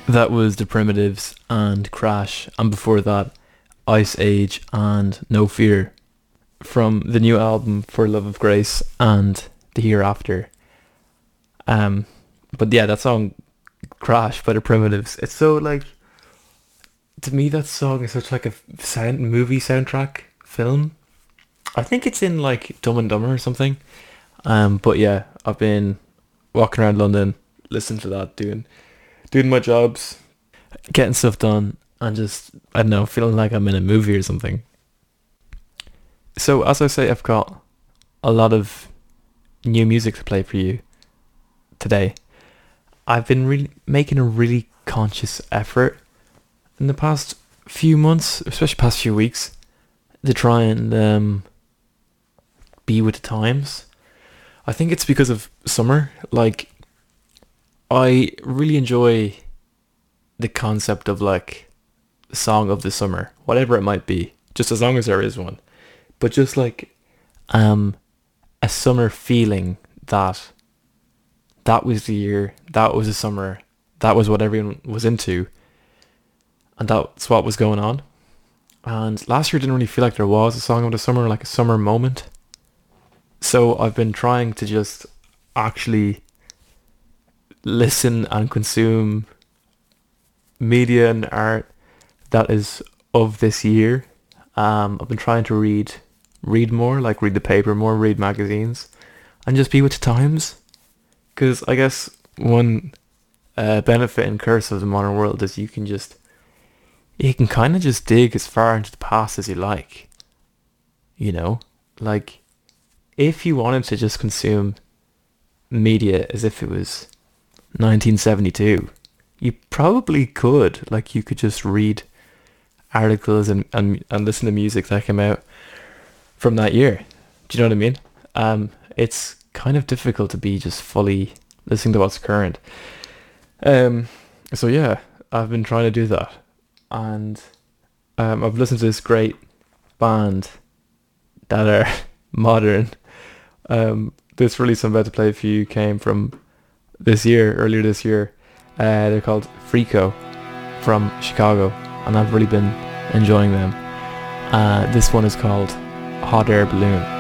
That was The Primitives and Crash, and before that, Ice Age and No Fear from the new album For Love of Grace and The Hereafter. Um, but yeah, that song Crash by The Primitives. It's so like to me that song is such like a sound movie soundtrack film. I think it's in like Dumb and Dumber or something. But yeah, I've been walking around London listening to that, doing my jobs, getting stuff done, and just I don't know, feeling like I'm in a movie or something. So as I say, I've got a lot of new music to play for you today. I've been really making a really conscious effort in the past few months, especially past few weeks, to try and be with the times. I think it's because of summer. Like, I really enjoy the concept of like song of the summer, whatever it might be, just as long as there is one. But just like um a summer feeling that that was the year, that was the summer, that was what everyone was into, and that's what was going on. And last year didn't really feel like there was a song of the summer, like a summer moment. So I've been trying to just actually listen and consume media and art that is of this year. I've been trying to read more, like read the paper more, read magazines, and just be with the times. Because I guess one benefit and curse of the modern world is you can kind of just dig as far into the past as you like. You know, like if you wanted to just consume media as if it was 1972, you probably could. Like you could just read articles and listen to music that came out from that year. Do you know what I mean? It's kind of difficult to be just fully listening to what's current. Um, so yeah, I've been trying to do that, and I've listened to this great band that are modern. This release I'm about to play for you came from earlier this year. They're called Freako from Chicago, and I've really been enjoying them. This one is called Hot Air Balloon.